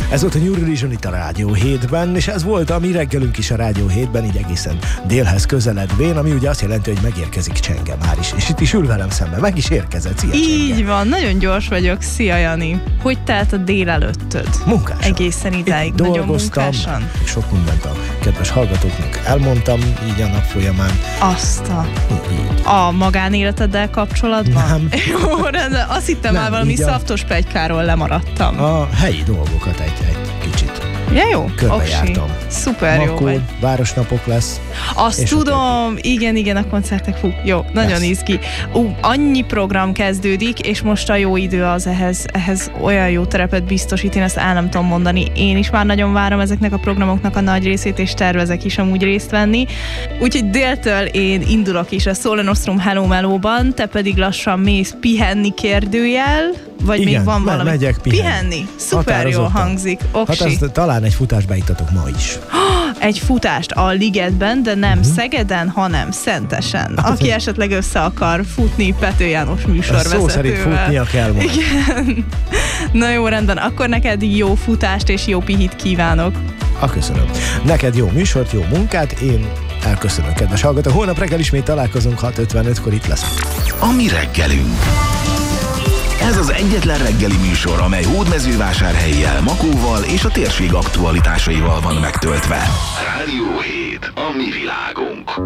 Ez volt a New Religion itt a Rádió 7-ben, és ez volt a mi reggelünk is a Rádió 7-ben, így egészen délhez közeledvén, ami ugye azt jelenti, hogy megérkezik Csenge már is. És itt is ül velem szemben, meg is érkezett. Szia, így Csenge. van, nagyon gyors vagyok. Szia, Jani. Hogy telt a délelőttöd? Munkásan. Egészen idáig, Itt nagyon dolgoztam, munkásan. sok mindent a kedves hallgatóknak elmondtam így a nap folyamán. Azt Így. a magánéleteddel kapcsolatban? Nem. Jó, rendben. Azt hittem Nem, már valami így a- szaftos pletykáról lemaradtam. A helyi dolgokat egy kicsit Ja, jó? körbejártam. Oksi. Szuper jó Makó, vagy. városnapok lesz. Azt és a tudom, igen, a koncertek, fú, jó, nagyon Lesz. izgi. Annyi program kezdődik, és most a jó idő az ehhez olyan jó terepet biztosít, én ezt el nem tudom mondani. Én is már nagyon várom ezeknek a programoknak a nagy részét, és tervezek is amúgy részt venni. Úgyhogy déltől én indulok is a Sole Nostrum Hello Melóban, te pedig lassan mész pihenni kérdőjel, vagy Igen, még van valami? megyek pihenni. Szuper jól Határozottan. hangzik. Oksi. Hát azt talán egy futást beiktatok ma is. Egy futást a Ligetben, de nem Szegeden, hanem Szentesen. Aki esetleg össze akar futni Pető János műsorvezetővel. Szó szerint futnia kell ma. Igen. Na jó, rendben. Akkor neked jó futást és jó pihit kívánok. Köszönöm. Neked jó műsort, jó munkát, én elköszönöm, kedves hallgató. Holnap reggel ismét találkozunk, 6:55-kor itt lesz. A mi reggelünk. Ez az egyetlen reggeli műsor, amely Hódmezővásárhellyel, Makóval és a térség aktualitásaival van megtöltve. Rádió 7. A mi világunk.